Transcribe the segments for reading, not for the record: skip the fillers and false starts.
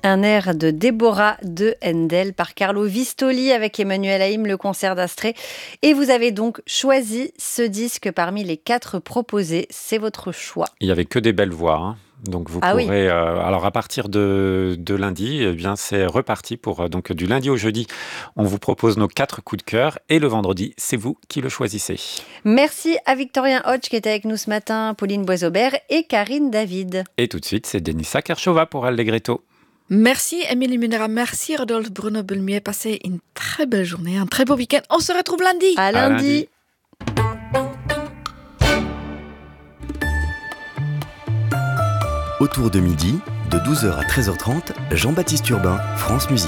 Un air de Déborah de Handel par Carlo Vistoli avec Emmanuel Haïm, le concert d'Astrée. Et vous avez donc choisi ce disque parmi les 4 proposés. C'est votre choix. Il n'y avait que des belles voix, hein. Donc vous pourrez, alors à partir de lundi, eh bien c'est reparti pour donc du lundi au jeudi. On vous propose nos 4 coups de cœur et le vendredi, c'est vous qui le choisissez. Merci à Victorien Hodge qui était avec nous ce matin, Pauline Boisaubert et Karine David. Et tout de suite, c'est Denisa Kershova pour Allegretto. Merci Émilie Munera, merci Rodolphe Bruno Bulmier. Passez une très belle journée, un très beau week-end. On se retrouve lundi. À lundi. Autour de midi, de 12h à 13h30, Jean-Baptiste Urbain, France Musique.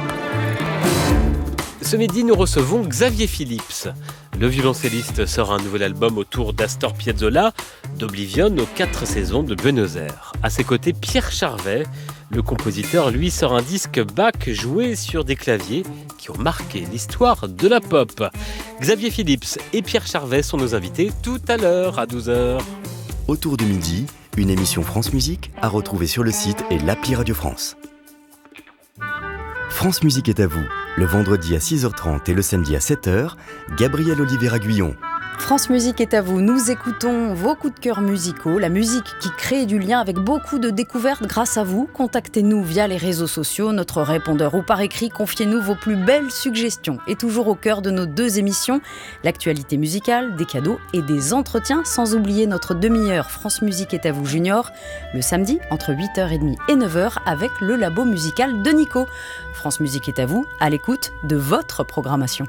Ce midi, nous recevons Xavier Phillips. Le violoncelliste sort un nouvel album autour d'Astor Piazzolla, d'Oblivion aux 4 saisons de Buenos Aires. À ses côtés, Pierre Charvet. Le compositeur, lui, sort un disque Bach joué sur des claviers qui ont marqué l'histoire de la pop. Xavier Phillips et Pierre Charvet sont nos invités tout à l'heure à 12h. Autour de midi, une émission France Musique à retrouver sur le site et l'appli Radio France. France Musique est à vous, le vendredi à 6h30 et le samedi à 7h, Gabriel Oliveira-Guyon. France Musique est à vous, nous écoutons vos coups de cœur musicaux, la musique qui crée du lien avec beaucoup de découvertes grâce à vous. Contactez-nous via les réseaux sociaux, notre répondeur ou par écrit, confiez-nous vos plus belles suggestions. Et toujours au cœur de nos 2 émissions, l'actualité musicale, des cadeaux et des entretiens, sans oublier notre demi-heure France Musique est à vous Junior, le samedi entre 8h30 et 9h avec le labo musical de Nico. France Musique est à vous, à l'écoute de votre programmation.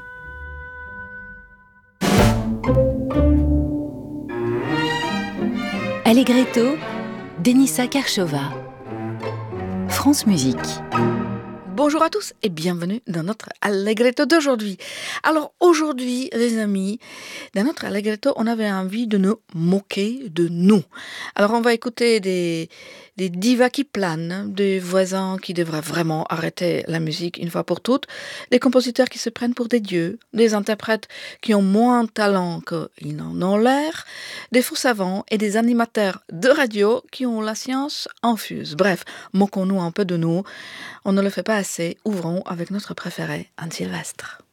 Allegretto, Denisa Kershova. France Musique. Bonjour à tous et bienvenue dans notre Allegretto d'aujourd'hui. Alors aujourd'hui, les amis, dans notre Allegretto, on avait envie de nous moquer de nous. Alors on va écouter des divas qui planent, des voisins qui devraient vraiment arrêter la musique une fois pour toutes, des compositeurs qui se prennent pour des dieux, des interprètes qui ont moins de talent qu'ils n'en ont l'air, des faux savants et des animateurs de radio qui ont la science infuse. Bref, moquons-nous un peu de nous. On ne le fait pas assez. Ouvrons avec notre préféré, Anne Sylvestre.